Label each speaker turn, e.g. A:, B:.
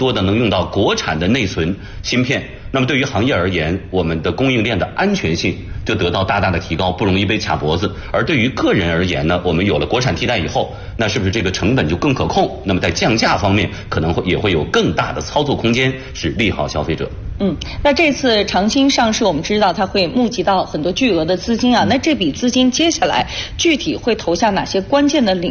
A: 多的能用到国产的内存芯片，那么对于行业而言，我们的供应链的安全性就得到大大的提高，不容易被卡脖子。而对于个人而言呢，我们有了国产替代以后，那是不是这个成本就更可控？那么在降价方面，可能也会有更大的操作空间，是利好消费者。
B: 那这次长兴上市，我们知道它会募集到很多巨额的资金啊。那这笔资金接下来具体会投向哪些关键的领